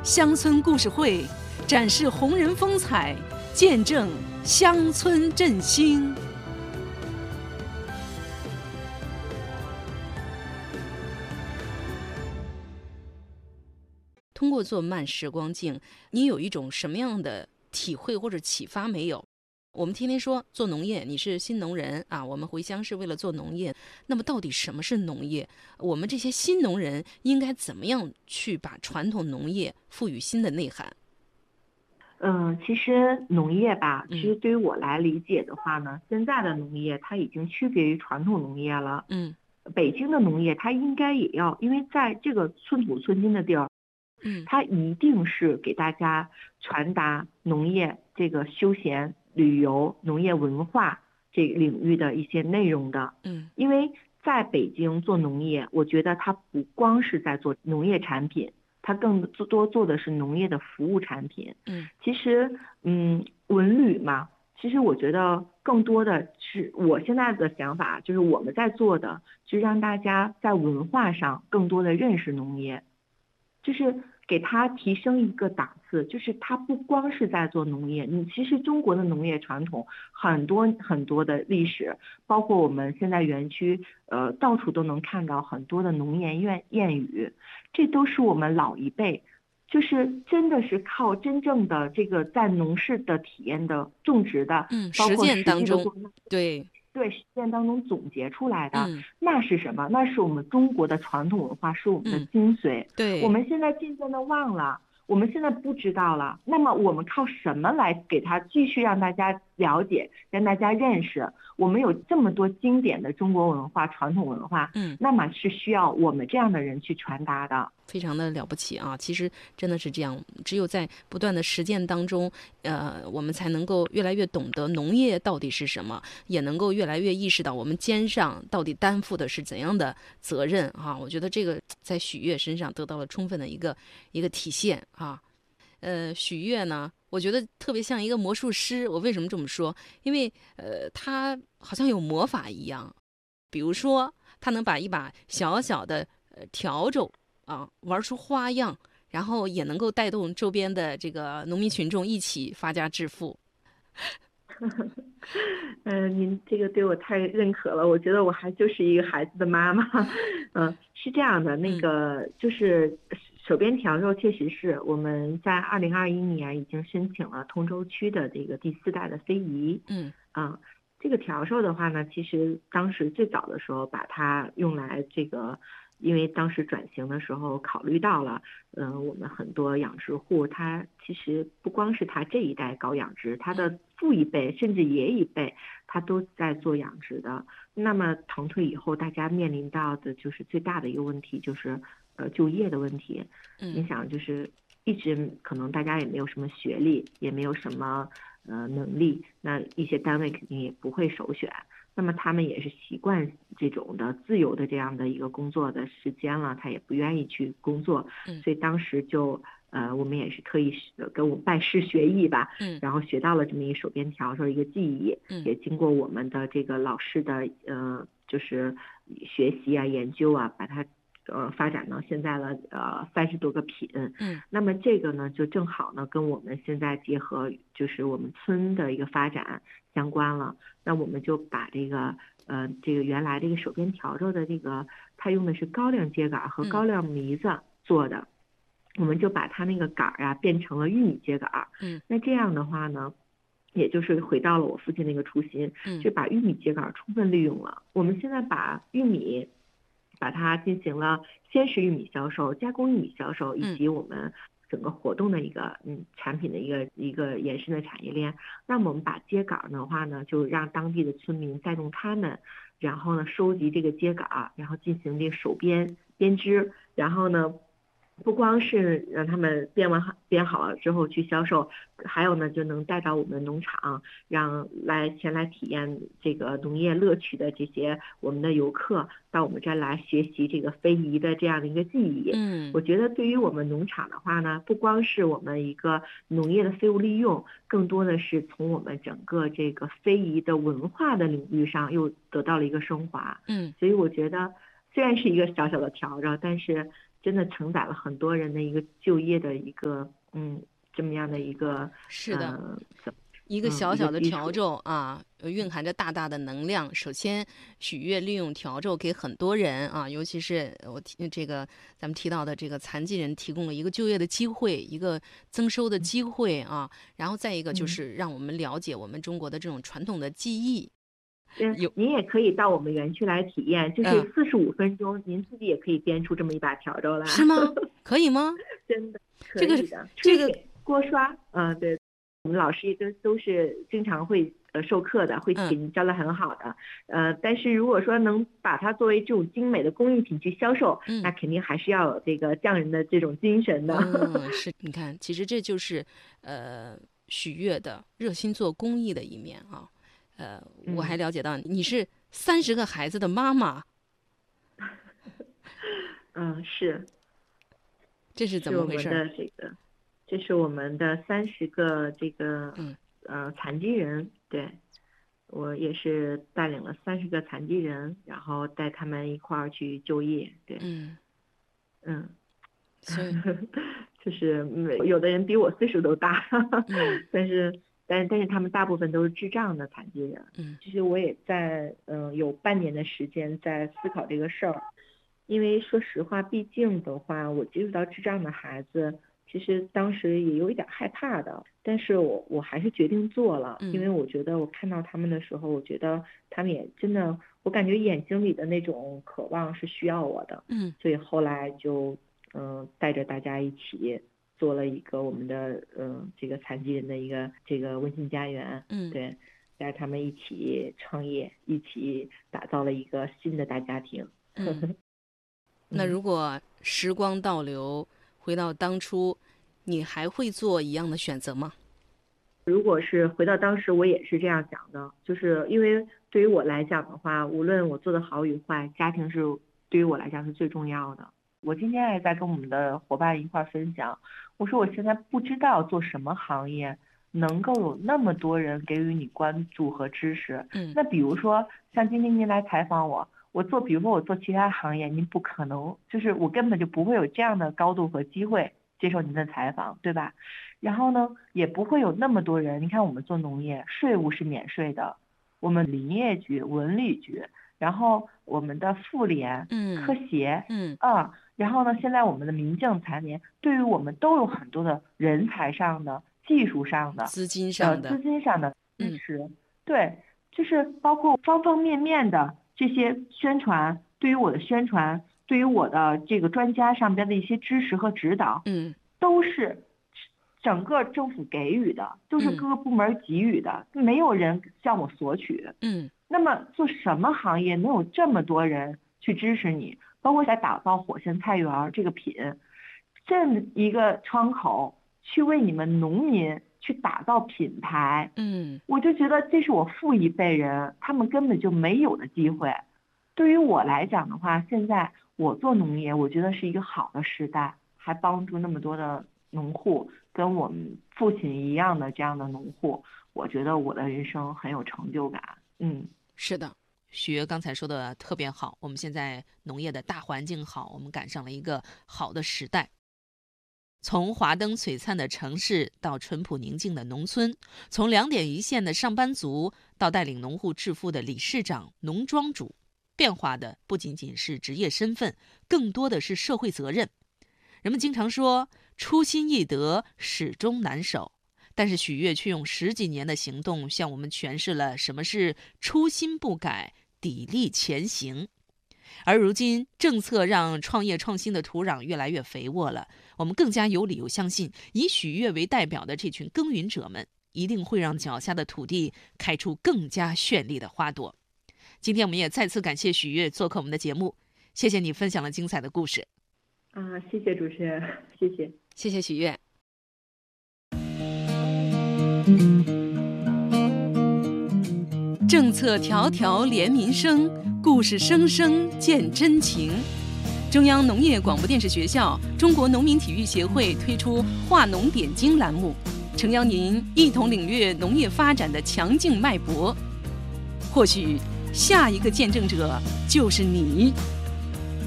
乡村故事会，展示红人风采，见证乡村振兴。通过做慢时光镜，你有一种什么样的体会或者启发没有？我们天天说做农业，你是新农人啊，我们回乡是为了做农业。那么到底什么是农业？我们这些新农人应该怎么样去把传统农业赋予新的内涵？ 其实农业吧，其实对于我来理解的话呢，现在的农业它已经区别于传统农业了。北京的农业它应该也要，因为在这个寸土寸金的地儿，它一定是给大家传达农业这个休闲、旅游、农业文化这个领域的一些内容的。因为在北京做农业，我觉得它不光是在做农业产品，它更多做的是农业的服务产品。其实文旅嘛，其实我觉得更多的是我现在的想法，就是我们在做的，就是让大家在文化上更多的认识农业，就是给它提升一个档次，就是它不光是在做农业，你其实中国的农业传统很多很多的历史，包括我们现在园区，到处都能看到很多的农言谚语，这都是我们老一辈，就是真的是靠真正的这个在农事的体验的种植的，包实括践当中， 对实践当中总结出来的，那是什么？那是我们中国的传统文化，是我们的精髓。我们现在渐渐的忘了，我们现在不知道了。那么我们靠什么来给它继续让大家了解，让大家认识？我们有这么多经典的中国文化、传统文化，那么是需要我们这样的人去传达的。 非常的了不起啊！其实真的是这样，只有在不断的实践当中，我们才能够越来越懂得农业到底是什么，也能够越来越意识到我们肩上到底担负的是怎样的责任啊！我觉得这个在许悦身上得到了充分的一个体现啊。许悦呢，我觉得特别像一个魔术师。我为什么这么说？因为他好像有魔法一样，比如说他能把一把小小的笤帚啊玩出花样，然后也能够带动周边的这个农民群众一起发家致富。 您这个对我太认可了，我觉得我还就是一个孩子的妈妈。是这样的，那个就是手编笤帚确实是我们在2021年已经申请了通州区的这个第4代的非遗。这个笤帚的话呢，其实当时最早的时候把它用来这个，因为当时转型的时候考虑到了，我们很多养殖户，他其实不光是他这一代搞养殖，他的父一辈甚至爷一辈，他都在做养殖的。那么腾退以后，大家面临到的就是最大的一个问题，就是就业的问题。你想，就是一直可能大家也没有什么学历，也没有什么能力，那一些单位肯定也不会首选。那么他们也是习惯这种的自由的这样的一个工作的时间了，他也不愿意去工作。所以当时就我们也是特意跟我拜师学艺吧，然后学到了这么一手编笤帚一个技艺，也经过我们的这个老师的就是学习啊研究啊，把它发展到现在了30多个品。那么这个呢就正好呢跟我们现在结合，就是我们村的一个发展相关了。那我们就把这个原来这个手编笤帚的这个，它用的是高粱秸秆和高粱糜子做的，我们就把它那个杆啊变成了玉米秸秆。那这样的话呢，也就是回到了我父亲那个初心，就把玉米秸秆充分利用了。我们现在把玉米把它进行了鲜食玉米销售、加工玉米销售，以及我们整个活动的一个产品的一个延伸的产业链。那么我们把秸秆的话呢，就让当地的村民带动他们，然后呢收集这个秸秆，然后进行这个手编织，然后呢不光是让他们编好了之后去销售，还有呢就能带到我们农场，让前来体验这个农业乐趣的这些我们的游客到我们这儿来学习这个非遗的这样的一个技艺。我觉得对于我们农场的话呢，不光是我们一个农业的废物利用，更多的是从我们整个这个非遗的文化的领域上又得到了一个升华。所以我觉得虽然是一个小小的笤帚，但是真的承载了很多人的一个就业的一个这么样的一个是的。一个小小的笤帚啊，蕴含着大大的能量。首先，许悦利用笤帚给很多人啊，尤其是咱们提到的这个残疾人，提供了一个就业的机会，一个增收的机会啊。然后再一个就是让我们了解我们中国的这种传统的技艺。 您也可以到我们园区来体验，就是45分钟，您自己也可以编出这么一把笤帚来。 是吗？可以吗？ 真的可以的。这个锅刷，对。我们老师也都是经常会授课的，会给你教得很好的。但是如果说能把它作为这种精美的工艺品去销售，那肯定还是要有这个匠人的这种精神的。 是，你看，其实这就是许悦的热心做公益的一面啊。我还了解到你是30个孩子的妈妈。 是。 这是怎么回事？ 这是我们的30个这个残疾人，对，我也是带领了30个残疾人，然后带他们一块儿去就业，对， 所以就是有的人比我岁数都大，但是他们大部分都是智障的残疾人。其实我也在有半年的时间在思考这个事儿，因为说实话，毕竟的话，我接触到智障的孩子。其实当时也有一点害怕的，但是我还是决定做了，因为我觉得我看到他们的时候，我觉得他们也真的，我感觉眼睛里的那种渴望是需要我的，所以后来就带着大家一起做了一个我们的这个残疾人的一个这个温馨家园，对，带着他们一起创业，一起打造了一个新的大家庭。 那如果时光倒流，回到当初，你还会做一样的选择吗？ 如果是回到当时，我也是这样想的，就是因为对于我来讲的话，无论我做的好与坏，家庭是对于我来讲是最重要的。我今天也在跟我们的伙伴一块分享，我说我现在不知道做什么行业能够有那么多人给予你关注和支持。那比如说像今天您来采访我，比如说我做其他行业，您不可能，就是我根本就不会有这样的高度和机会接受您的采访，对吧？然后呢，也不会有那么多人。你看我们做农业，税务是免税的，我们林业局、文旅局，然后我们的妇联、科协，然后呢，现在我们的民政残联，对于我们都有很多的人才上的、技术上的、 资金上的支持，对，就是包括方方面面的。这些宣传，对于我的宣传，对于我的这个专家上边的一些支持和指导，都是整个政府给予的，都是各个部门给予的，没有人向我索取。那么做什么行业能有这么多人去支持你？包括在打造火线菜园这个品，这么一个窗口，去为你们农民去打造品牌，我就觉得这是我父一辈人他们根本就没有的机会。对于我来讲的话，现在我做农业，我觉得是一个好的时代，还帮助那么多的农户，跟我们父亲一样的这样的农户，我觉得我的人生很有成就感。 是的，许悦刚才说的特别好，我们现在农业的大环境好，我们赶上了一个好的时代。从华灯璀璨的城市到淳朴宁静的农村，从2点一线的上班族到带领农户致富的理事长、农庄主，变化的不仅仅是职业身份，更多的是社会责任。人们经常说初心易得，始终难守，但是许悦却用10几年的行动向我们诠释了什么是初心不改，砥砺前行。而如今政策让创业创新的土壤越来越肥沃了，我们更加有理由相信，以许悦为代表的这群耕耘者们一定会让脚下的土地开出更加绚丽的花朵。今天我们也再次感谢许悦做客我们的节目，谢谢你分享了精彩的故事。 谢谢主持人，谢谢许悦。政策条条连民生，故事声声见真情。中央农业广播电视学校、中国农民体育协会推出化农点睛栏目，诚邀您一同领略农业发展的强劲脉搏。或许下一个见证者就是你。